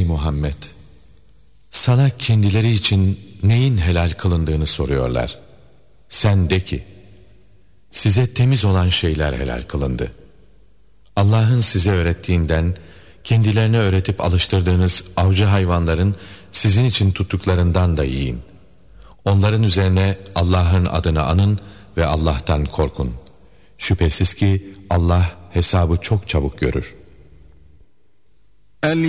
Muhammed! Sana kendileri için neyin helal kılındığını soruyorlar. Sen de ki, size temiz olan şeyler helal kılındı. Allah'ın size öğrettiğinden, kendilerine öğretip alıştırdığınız avcı hayvanların sizin için tuttuklarından da yiyin. Onların üzerine Allah'ın adını anın ve Allah'tan korkun. Şüphesiz ki Allah hesabı çok çabuk görür.